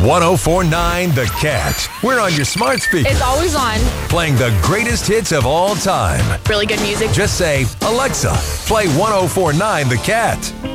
1049 The Cat. We're on your smart speaker. It's always on. Playing the greatest hits of all time. Really good music. Just say, Alexa, play 1049 The Cat.